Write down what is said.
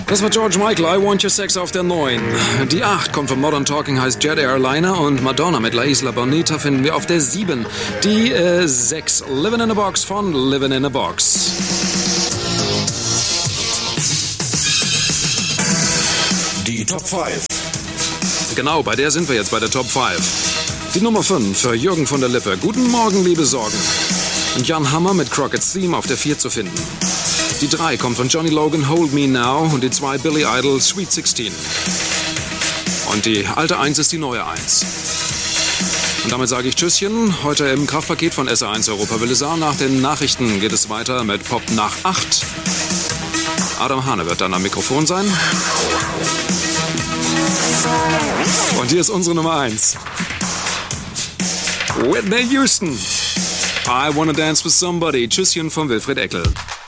Das war George Michael, I Want Your Sex auf der 9. Die 8 kommt von Modern Talking, heißt Jet Airliner, und Madonna mit La Isla Bonita finden wir auf der 7. Die 6, Livin' in a Box von Livin' in a Box. Die Top 5. Genau, bei der sind wir jetzt, bei der Top 5. Die Nummer 5 für Jürgen von der Lippe. Guten Morgen, liebe Sorgen. Und Jan Hammer mit Crockett's Theme auf der 4 zu finden. Die 3 kommt von Johnny Logan, Hold Me Now, und die 2 Billy Idol, Sweet 16. Und die alte 1 ist die neue 1. Und damit sage ich Tschüsschen. Heute im Kraftpaket von SR1 Europa Wille Saar. Nach den Nachrichten geht es weiter mit Pop nach 8. Adam Hane wird dann am Mikrofon sein. Und hier ist unsere Nummer 1. Whitney Houston. I Wanna Dance with Somebody. Tschüsschen von Wilfried Eckel.